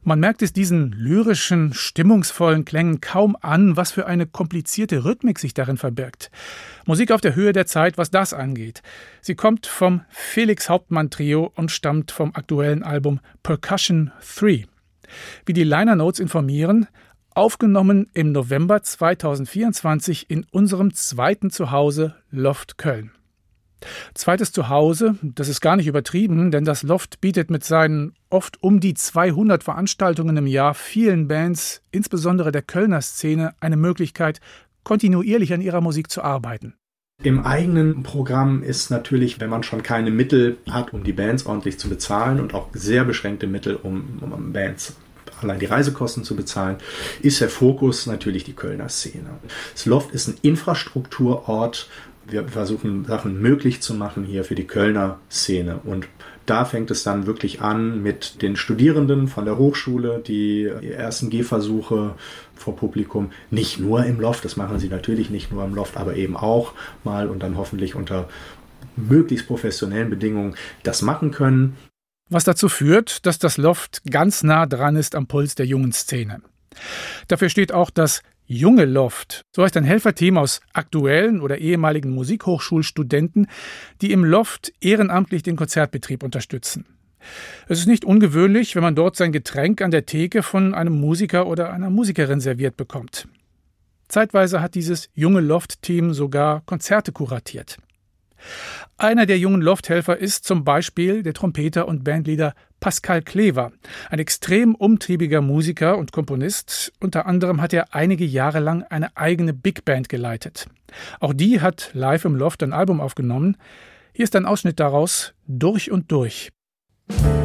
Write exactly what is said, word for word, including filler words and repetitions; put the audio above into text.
Man merkt es diesen lyrischen, stimmungsvollen Klängen kaum an, was für eine komplizierte Rhythmik sich darin verbirgt. Musik auf der Höhe der Zeit, was das angeht. Sie kommt vom Felix Hauptmann Trio und stammt vom aktuellen Album Percussion drei. Wie die Liner Notes informieren, aufgenommen im November zweitausendvierundzwanzig in unserem zweiten Zuhause Loft Köln. Zweites Zuhause, das ist gar nicht übertrieben, denn das Loft bietet mit seinen oft um die zweihundert Veranstaltungen im Jahr vielen Bands, insbesondere der Kölner Szene, eine Möglichkeit, kontinuierlich an ihrer Musik zu arbeiten. Im eigenen Programm ist natürlich, wenn man schon keine Mittel hat, um die Bands ordentlich zu bezahlen und auch sehr beschränkte Mittel, um, um Bands allein die Reisekosten zu bezahlen, ist der Fokus natürlich die Kölner Szene. Das Loft ist ein Infrastrukturort. Wir versuchen, Sachen möglich zu machen hier für die Kölner Szene. Und da fängt es dann wirklich an mit den Studierenden von der Hochschule, die ersten Gehversuche vor Publikum, nicht nur im Loft, das machen sie natürlich nicht nur im Loft, aber eben auch mal und dann hoffentlich unter möglichst professionellen Bedingungen das machen können. Was dazu führt, dass das Loft ganz nah dran ist am Puls der jungen Szene. Dafür steht auch das Junge Loft, so heißt ein Helferteam aus aktuellen oder ehemaligen Musikhochschulstudenten, die im Loft ehrenamtlich den Konzertbetrieb unterstützen. Es ist nicht ungewöhnlich, wenn man dort sein Getränk an der Theke von einem Musiker oder einer Musikerin serviert bekommt. Zeitweise hat dieses Junge Loft-Team sogar Konzerte kuratiert. Einer der jungen Lofthelfer ist zum Beispiel der Trompeter und Bandleader Pascal Klever, ein extrem umtriebiger Musiker und Komponist. Unter anderem hat er einige Jahre lang eine eigene Big Band geleitet. Auch die hat live im Loft ein Album aufgenommen. Hier ist ein Ausschnitt daraus, Durch und Durch.